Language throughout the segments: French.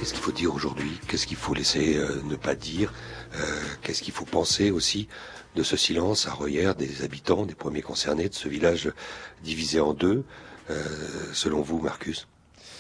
Qu'est-ce qu'il faut dire aujourd'hui? Qu'est-ce qu'il faut laisser ne pas dire? Qu'est-ce qu'il faut penser aussi de ce silence à Röyère des habitants, des premiers concernés, de ce village divisé en deux, selon vous, Marcus?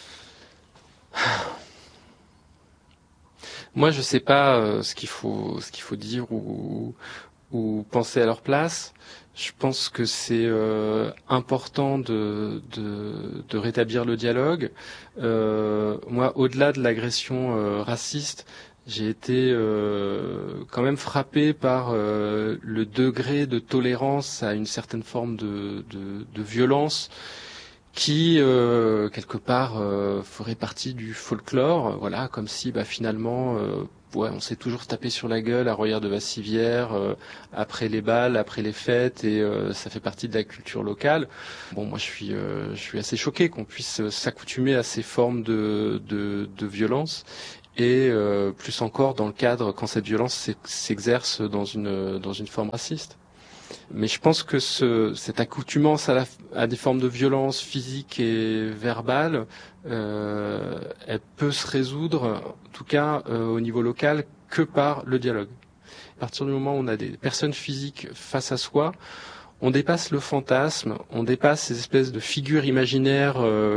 Moi, je sais pas ce qu'il faut dire ou penser à leur place. Je pense que c'est important de rétablir le dialogue. Moi, au-delà de l'agression raciste, j'ai été quand même frappé par le degré de tolérance à une certaine forme de violence qui quelque part ferait partie du folklore, voilà, comme si finalement on s'est toujours tapé sur la gueule à Röyère de Vassivière après les bals, après les fêtes, et ça fait partie de la culture locale. Bon, moi je suis assez choqué qu'on puisse s'accoutumer à ces formes de violence, et plus encore dans le cadre quand cette violence s'exerce dans une forme raciste. Mais je pense que cette accoutumance à des formes de violence physique et verbale, elle peut se résoudre, en tout cas au niveau local, que par le dialogue. À partir du moment où on a des personnes physiques face à soi, on dépasse le fantasme, on dépasse ces espèces de figures imaginaires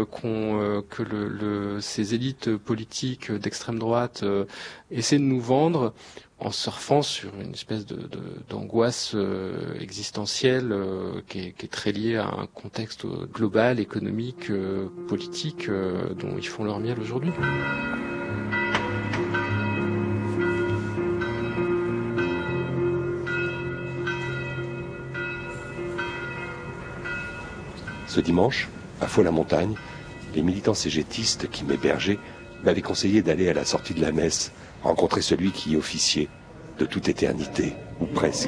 que ces élites politiques d'extrême droite essaient de nous vendre, en surfant sur une espèce d'angoisse existentielle qui est très liée à un contexte global, économique, politique dont ils font leur miel aujourd'hui. Ce dimanche, à Faux-la-Montagne, les militants cégétistes qui m'hébergeaient m'avaient conseillé d'aller à la sortie de la messe rencontrer celui qui y officiait de toute éternité, ou presque.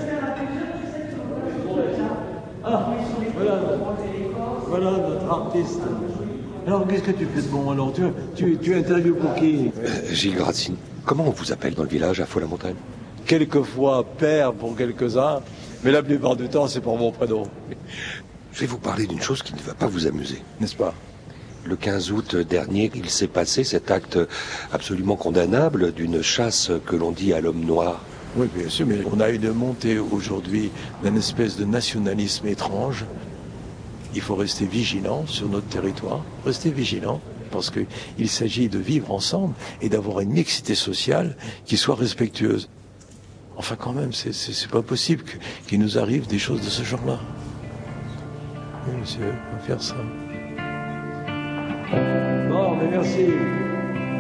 Ah, voilà notre artiste. Alors, qu'est-ce que tu fais de bon alors? Tu interviews pour qui? Gilles Gracine. Comment on vous appelle dans le village à Faux-la-Montagne? Quelquefois père pour quelques-uns, mais la plupart du temps c'est pour mon prénom. Je vais vous parler d'une chose qui ne va pas vous amuser. N'est-ce pas? Le 15 août dernier, il s'est passé cet acte absolument condamnable d'une chasse que l'on dit à l'homme noir. Oui, bien sûr, mais on a une montée aujourd'hui d'une espèce de nationalisme étrange. Il faut rester vigilant sur notre territoire, rester vigilant, parce qu'il s'agit de vivre ensemble et d'avoir une mixité sociale qui soit respectueuse. Enfin, quand même, c'est pas possible qu'il nous arrive des choses de ce genre-là. Oui, monsieur, on va faire ça. Bon, mais merci.